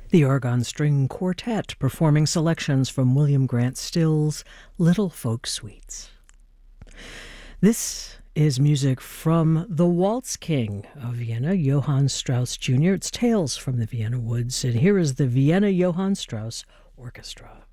The Oregon String Quartet performing selections from William Grant Still's Little Folk Suites. This is music from the Waltz King of Vienna, Johann Strauss Jr. It's Tales from the Vienna Woods, and here is the Vienna Johann Strauss Orchestra.